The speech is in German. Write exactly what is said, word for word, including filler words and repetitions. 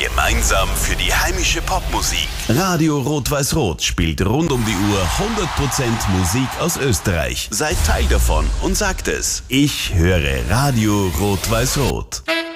Gemeinsam für die heimische Popmusik. Radio Rot-Weiß-Rot spielt rund um die Uhr hundert Prozent Musik aus Österreich. Seid Teil davon und sagt es. Ich höre Radio Rot-Weiß-Rot.